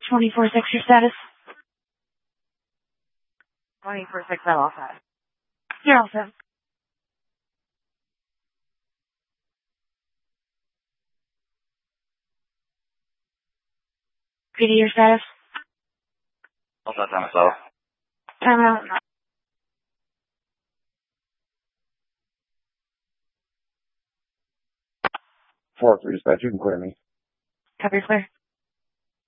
24-6, your status? 24-6, I'm all set. You're all set. PD, your status? All set by myself. Time out. 4-3 dispatch, you can clear me. Copy, clear.